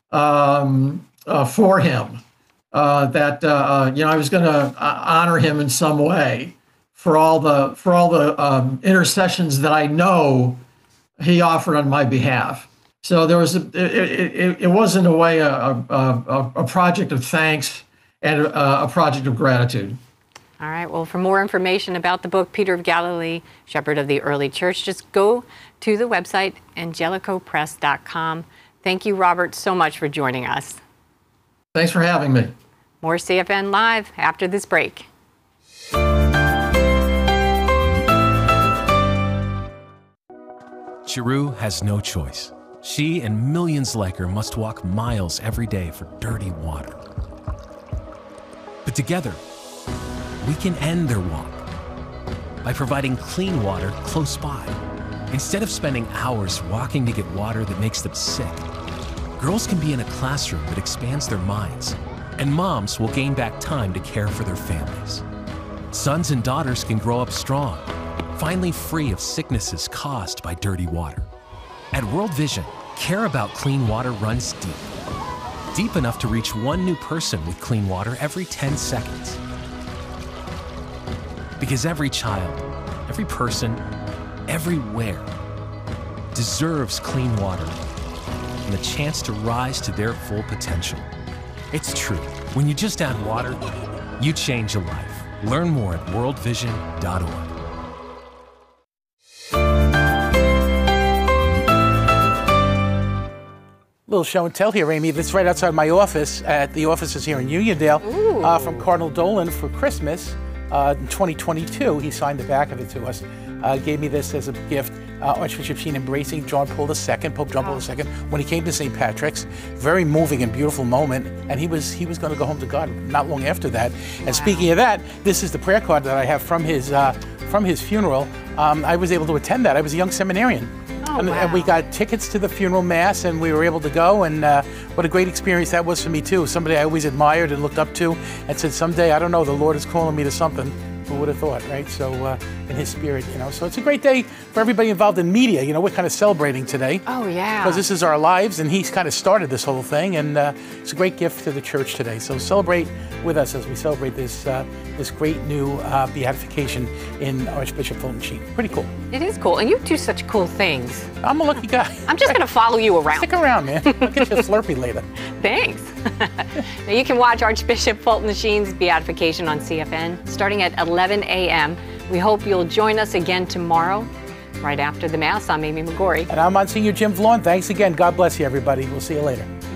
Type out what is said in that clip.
for him. That I was going to honor him in some way for all the intercessions that I know he offered on my behalf. So there was it was in a way a project of thanks and a project of gratitude. All right. Well, for more information about the book, Peter of Galilee, Shepherd of the Early Church, just go to the website, angelicopress.com. Thank you, Robert, so much for joining us. Thanks for having me. More CFN Live after this break. Chiru has no choice. She and millions like her must walk miles every day for dirty water. But together, we can end their walk by providing clean water close by. Instead of spending hours walking to get water that makes them sick, girls can be in a classroom that expands their minds, and moms will gain back time to care for their families. Sons and daughters can grow up strong, finally free of sicknesses caused by dirty water. At World Vision, care about clean water runs deep. Deep enough to reach one new person with clean water every 10 seconds. Because every child, every person, everywhere deserves clean water and the chance to rise to their full potential. It's true. When you just add water, you change a life. Learn more at worldvision.org. Little show and tell here, Amy. That's right outside my office. The office is here in Uniondale. From Cardinal Dolan for Christmas in 2022. He signed the back of it to us. Gave me this as a gift. Archbishop Sheen embracing John Paul II, Pope John Paul II, when he came to St. Patrick's. Very moving and beautiful moment. And he was going to go home to God not long after that. And speaking of that, this is the prayer card that I have from his funeral. I was able to attend that. I was a young seminarian. And we got tickets to the funeral mass, and we were able to go, and what a great experience that was for me too. Somebody I always admired and looked up to, and said, someday, I don't know, the Lord is calling me to something. Who would have thought, right? So in his spirit, so it's a great day for everybody involved in media. We're kind of celebrating today. Oh, yeah. Because this is our lives, and he's kind of started this whole thing, and it's a great gift to the church today. So celebrate with us as we celebrate this great new beatification in Archbishop Fulton Sheen. Pretty cool. It is cool, and you do such cool things. I'm a lucky guy. I'm just going to follow you around. Stick around, man. I'll get you a Slurpee later. Thanks. Now you can watch Archbishop Fulton Sheen's beatification on CFN starting at 11 a.m. We hope you'll join us again tomorrow, right after the Mass. I'm Amy McGorry. And I'm Monsignor Jim Vaughn. Thanks again. God bless you, everybody. We'll see you later.